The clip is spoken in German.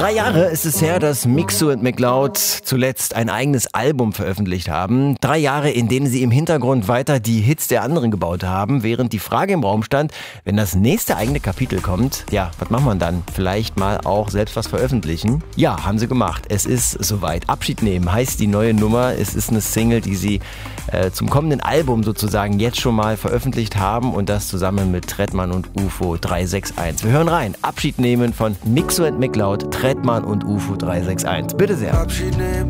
3 Jahre ist es her, dass Mixo und McLeod zuletzt ein eigenes Album veröffentlicht haben. 3 Jahre, in denen sie im Hintergrund weiter die Hits der anderen gebaut haben, während die Frage im Raum stand, wenn das nächste eigene Kapitel kommt, ja, was macht man dann? Vielleicht mal auch selbst was veröffentlichen? Ja, haben sie gemacht. Es ist soweit. Abschied nehmen heißt die neue Nummer. Es ist eine Single, die sie zum kommenden Album sozusagen jetzt schon mal veröffentlicht haben und das zusammen mit Trettmann und UFO 361. Wir hören rein. Abschied nehmen von Mixo und McLeod, Trettmann und UFO 361. Bitte sehr. Abschied nehmen